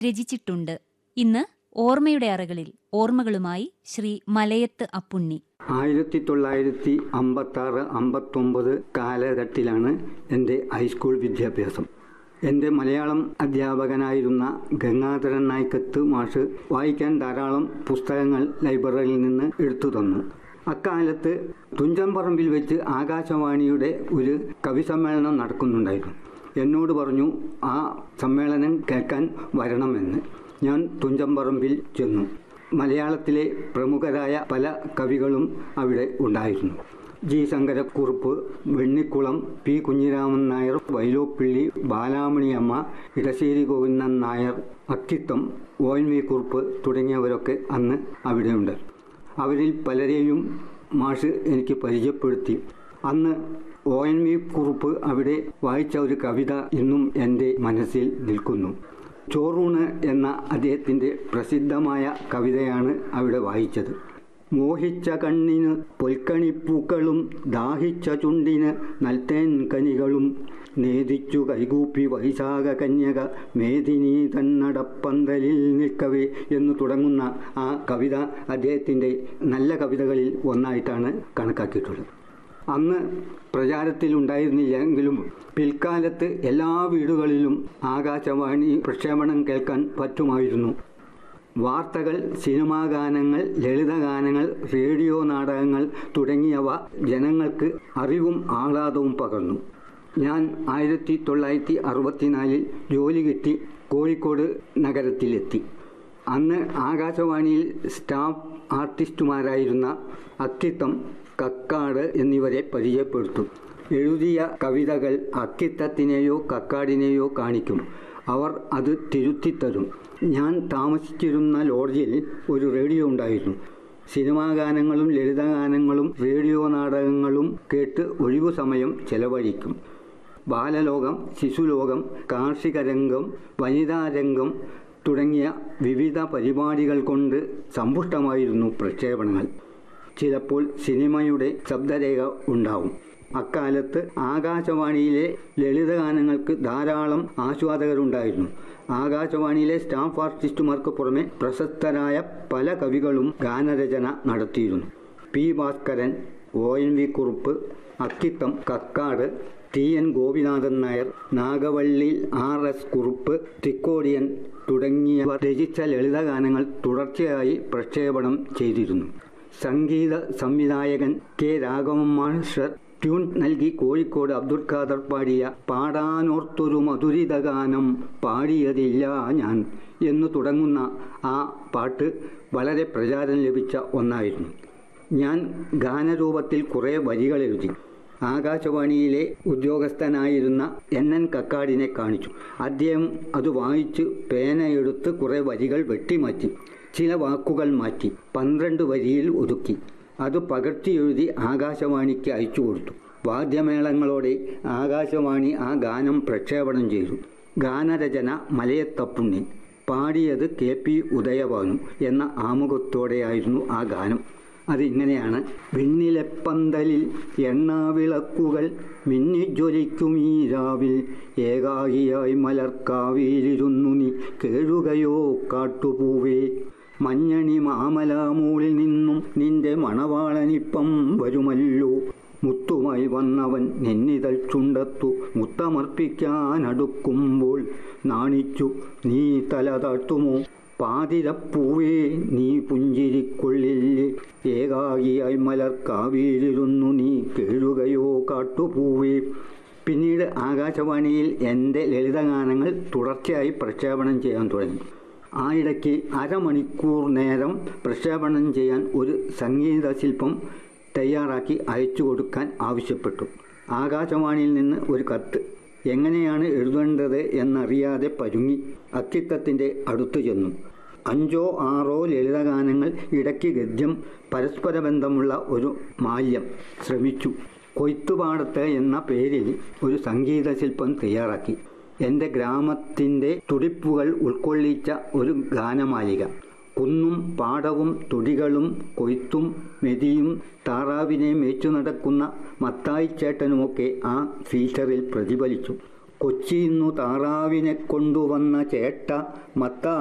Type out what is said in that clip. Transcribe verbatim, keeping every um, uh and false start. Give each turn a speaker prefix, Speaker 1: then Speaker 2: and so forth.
Speaker 1: രചിച്ചിട്ടുണ്ട്. ഇന്ന് ഓർമ്മയുടെ അറകളിൽ ഓർമ്മകളുമായി ശ്രീ മലയത്ത് അപ്പുണ്ണി.
Speaker 2: ആയിരത്തി തൊള്ളായിരത്തി അമ്പത്തി ആറ് അമ്പത്തൊമ്പത് കാലഘട്ടത്തിലാണ് എൻ്റെ ഹൈസ്കൂൾ വിദ്യാഭ്യാസം. എൻ്റെ മലയാളം അധ്യാപകനായിരുന്ന ഗംഗാധരൻ നായ്ക്കത്ത് മാഷ് വായിക്കാൻ ധാരാളം പുസ്തകങ്ങൾ ലൈബ്രറിയിൽ നിന്ന് എടുത്തു തന്നു. അക്കാലത്ത് തുഞ്ചൻപറമ്പിൽ വെച്ച് ആകാശവാണിയുടെ ഒരു കവി സമ്മേളനം നടക്കുന്നുണ്ടായിരുന്നു. എന്നോട് പറഞ്ഞു ആ സമ്മേളനം കേൾക്കാൻ വരണമെന്ന്. ഞാൻ തുഞ്ചൻപറമ്പിൽ ചെന്നു. മലയാളത്തിലെ പ്രമുഖരായ പല കവികളും അവിടെ ഉണ്ടായിരുന്നു. G Sankara Kurup, Vennikulam, P Kunhiraman Nair, Vyloppilly, Balamaniamma, Edasseri Govindan Nair, Akkitham, O N V Kurup തുടങ്ങിയവരൊക്കെ അന്ന് അവിടെയുണ്ട്. അവരിൽ പലരെയും മാഷ് എനിക്ക് പരിചയപ്പെടുത്തി. അന്ന് ഒ എൻ വി കുറുപ്പ് അവിടെ വായിച്ച ഒരു കവിത ഇന്നും എൻ്റെ മനസ്സിൽ നിൽക്കുന്നു. ചോറൂണ് എന്ന അദ്ദേഹത്തിൻ്റെ പ്രസിദ്ധമായ കവിതയാണ് അവിടെ വായിച്ചത്. മോഹിച്ച കണ്ണിന് പൊൽക്കണിപ്പൂക്കളും ദാഹിച്ച ചുണ്ടിന് നൽത്തേൻ കനികളും നേദിച്ചു കൈകൂപ്പി വൈശാഖ കന്യക മേദിനി തന്നടപ്പന്തലിൽ നിൽക്കവേ എന്ന് തുടങ്ങുന്ന ആ കവിത അദ്ദേഹത്തിൻ്റെ നല്ല കവിതകളിൽ ഒന്നായിട്ടാണ് കണക്കാക്കിയിട്ടുള്ളത്. അന്ന് പ്രചാരത്തിലുണ്ടായിരുന്നില്ലെങ്കിലും പിൽക്കാലത്ത് എല്ലാ വീടുകളിലും ആകാശവാണി പ്രക്ഷേപണം കേൾക്കാൻ പറ്റുമായിരുന്നു. വാർത്തകൾ, സിനിമാ ഗാനങ്ങൾ, ലളിതഗാനങ്ങൾ, റേഡിയോ നാടകങ്ങൾ തുടങ്ങിയവ ജനങ്ങൾക്ക് അറിവും ആഹ്ലാദവും പകർന്നു. ഞാൻ ആയിരത്തി തൊള്ളായിരത്തി അറുപത്തിനാലിൽ ജോലി കിട്ടി കോഴിക്കോട് നഗരത്തിലെത്തി. അന്ന് ആകാശവാണിയിൽ സ്റ്റാഫ് ആർട്ടിസ്റ്റുമാരായിരുന്ന അക്കിത്തം, കക്കാട് എന്നിവരെ പരിചയപ്പെടുത്തും. എഴുതിയ കവിതകൾ അക്കിത്തത്തിനെയോ കക്കാടിനെയോ കാണിക്കും. അവർ അത് തിരുത്തിത്തരും. ഞാൻ താമസിച്ചിരുന്ന ലോഡ്ജിൽ ഒരു റേഡിയോ ഉണ്ടായിരുന്നു. സിനിമാ ഗാനങ്ങളും ലളിതഗാനങ്ങളും റേഡിയോ നാടകങ്ങളും കേട്ട് ഒഴിവു സമയം ചെലവഴിക്കും. ബാലലോകം, ശിശുലോകം, കാർഷിക രംഗം, വനിതാരംഗം തുടങ്ങിയ വിവിധ പരിപാടികൾ കൊണ്ട് സമ്പുഷ്ടമായിരുന്നു പ്രക്ഷേപണങ്ങൾ. ചിലപ്പോൾ സിനിമയുടെ ശബ്ദരേഖ ഉണ്ടാവും. അക്കാലത്ത് ആകാശവാണിയിലെ ലളിതഗാനങ്ങൾക്ക് ധാരാളം ആസ്വാദകരുണ്ടായിരുന്നു. ആകാശവാണിയിലെ സ്റ്റാഫ് ആർട്ടിസ്റ്റുമാർക്ക് പുറമെ പ്രശസ്തരായ പല കവികളും ഗാനരചന നടത്തിയിരുന്നു. P Bhaskaran, O N V Kurup, Akkitham, Kakkad, T N Gopinathan Nair, Nagavalli R S Kurup, Thikkodiyan തുടങ്ങിയവർ രചിച്ച ലളിതഗാനങ്ങൾ തുടർച്ചയായി പ്രക്ഷേപണം ചെയ്തിരുന്നു. സംഗീത സംവിധായകൻ കെ രാഘവൻ മാസ്റ്റർ ട്യൂൺ നൽകി കോഴിക്കോട് അബ്ദുൽ ഖാദർ പാടിയ പാടാനോർത്തൊരു മധുരിത ഗാനം പാടിയതില്ല ഞാൻ എന്നു തുടങ്ങുന്ന ആ പാട്ട് വളരെ പ്രചാരം ലഭിച്ച ഒന്നായിരുന്നു. ഞാൻ ഗാനരൂപത്തിൽ കുറേ വരികൾ എഴുതി. ആകാശവാണിയിലെ ഉദ്യോഗസ്ഥനായിരുന്ന എൻ എൻ കക്കാടിനെ കാണിച്ചു. അദ്ദേഹം അത് വായിച്ച് പേനയെടുത്ത് കുറേ വരികൾ വെട്ടിമാറ്റി, ചില വാക്കുകൾ മാറ്റി പന്ത്രണ്ട് വരിയിൽ ഒതുക്കി. അത് പകർത്തി എഴുതി ആകാശവാണിക്ക് അയച്ചു കൊടുത്തു. വാദ്യമേളങ്ങളോടെ ആകാശവാണി ആ ഗാനം പ്രക്ഷേപണം ചെയ്തു. ഗാനരചന മലയത്തപ്പുണ്ണി, പാടിയത് കെ പി ഉദയഭാനു എന്ന ആമുഖത്തോടെയായിരുന്നു ആ ഗാനം. അതിങ്ങനെയാണ്: വിണ്ണിലെപ്പന്തലിൽ എണ്ണാവിളക്കുകൾ മിന്നിജ്വലിക്കും ഈ രാവിൽ, ഏകാകിയായി മലർക്കാവിലിരുന്നു നീ കേഴുകയോ കാട്ടുപൂവേ, മഞ്ഞണി മാമലാമൂളിൽ നിന്നും നിന്റെ മണവാളനിപ്പം വരുമല്ലോ, മുത്തുമായി വന്നവൻ നിന്നിതൾ ചുണ്ടത്തു മുത്തമർപ്പിക്കാനടുക്കുമ്പോൾ, നാണിച്ചു നീ തല താഴ്ത്തുമോ പാതിരപ്പൂവേ നീ പുഞ്ചിരിക്കൊള്ളില്ലേ, ഏകാകിയായി മലർക്കാവിലിരുന്നു നീ കേഴുകയോ കാട്ടുപൂവേ. പിന്നീട് ആകാശവാണിയിൽ എൻ്റെ ലളിതഗാനങ്ങൾ തുടർച്ചയായി പ്രക്ഷേപണം ചെയ്യാൻ തുടങ്ങി. ആ ഇടയ്ക്ക് അരമണിക്കൂർ നേരം പ്രക്ഷേപണം ചെയ്യാൻ ഒരു സംഗീത ശില്പം തയ്യാറാക്കി അയച്ചു കൊടുക്കാൻ ആവശ്യപ്പെട്ടു. ആകാശവാണിയിൽ നിന്ന് ഒരു കത്ത്. എങ്ങനെയാണ് എഴുതേണ്ടത് എന്നറിയാതെ പരുങ്ങി അക്കിത്തത്തിൻ്റെ അടുത്തു ചെന്നു. അഞ്ചോ ആറോ ലളിതഗാനങ്ങൾ, ഇടയ്ക്ക് ഗദ്യം, പരസ്പര ബന്ധമുള്ള ഒരു മാല്യം ശ്രമിച്ചു. കൊയ്ത്തുപാടത്ത് എന്ന പേരിൽ ഒരു സംഗീത ശില്പം തയ്യാറാക്കി. എൻ്റെ ഗ്രാമത്തിൻ്റെ തുടിപ്പുകൾ ഉൾക്കൊള്ളിച്ച ഒരു ഗാനമാലിക. കുന്നും പാടവും തൊടികളും കൊയ്ത്തും മെതിയും താറാവിനെ മേച്ചു നടക്കുന്ന മത്തായിച്ചേട്ടനുമൊക്കെ ആ ഫീച്ചറിൽ പ്രതിഫലിച്ചു. കൊച്ചിന്നു താറാവിനെ കൊണ്ടുവന്ന ചേട്ട മത്ത